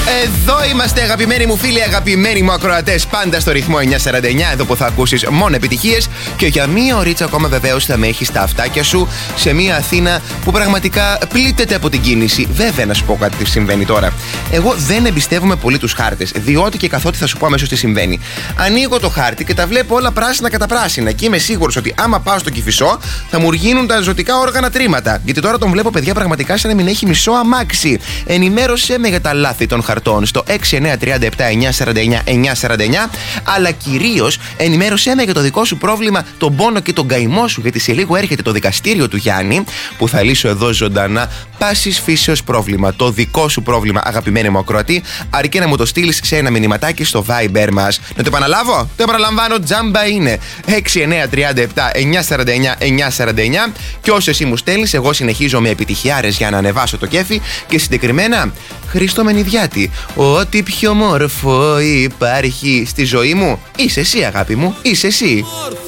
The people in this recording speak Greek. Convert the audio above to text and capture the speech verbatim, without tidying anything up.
Εδώ είμαστε, αγαπημένοι μου φίλοι, αγαπημένοι μου ακροατές, πάντα στο ρυθμό εννιακόσια σαράντα εννιά, εδώ που θα ακούσεις μόνο επιτυχίες. Και για μία ωρίτσα ακόμα βεβαίως θα με έχεις στα αυτάκια σου σε μία Αθήνα που πραγματικά πλήττεται από την κίνηση. Βέβαια, να σου πω κάτι τι συμβαίνει τώρα. Εγώ δεν εμπιστεύομαι πολύ τους χάρτες, διότι και καθότι θα σου πω αμέσως τι συμβαίνει. Ανοίγω το χάρτη και τα βλέπω όλα πράσινα κατά πράσινα και είμαι σίγουρος ότι άμα πάω στο Κηφισό θα μου γίνουν τα ζωτικά όργανα τρίματα. Γιατί τώρα τον βλέπω, παιδιά, πραγματικά σαν να μην έχει μισό αμάξι. Ενημέρωσέ με για τα λάθη των χαρτών στο έξι εννιά τρία επτά εννιά σαράντα εννιά εννιά σαράντα εννιά, αλλά κυρίως ενημέρωσέ με για το δικό σου πρόβλημα, τον πόνο και τον καημό σου, γιατί σε λίγο έρχεται το δικαστήριο του Γιάννη που θα λύσω εδώ ζωντανά πάσης φύσεως πρόβλημα. Το δικό σου πρόβλημα, αγαπημένοι μου ακροατή, αρκεί να μου το στείλεις σε ένα μηνυματάκι στο Viber μας. Να το επαναλάβω, το επαναλαμβάνω, τζάμπα είναι έξι εννιά τρία επτά εννιά σαράντα εννιά εννιά σαράντα εννιά, και όσο εσύ μου στέλνεις, εγώ συνεχίζω με επιτυχιάρες για να ανεβάσω το κέφι και συγκεκριμένα Χρήστο Μενιδιάτη, ό,τι πιο μόρφο υπάρχει στη ζωή μου είσαι εσύ, αγάπη μου, είσαι εσύ.